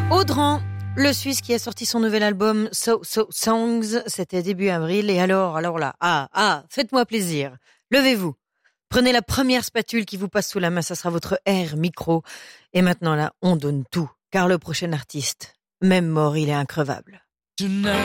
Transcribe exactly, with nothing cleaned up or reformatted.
Audran, le Suisse qui a sorti son nouvel album So So Songs, c'était début avril. Et alors, alors là, ah, ah, faites-moi plaisir. Levez-vous. Prenez la première spatule qui vous passe sous la main, ça sera votre air micro. Et maintenant là, on donne tout, car le prochain artiste, même mort, il est increvable. Tonight.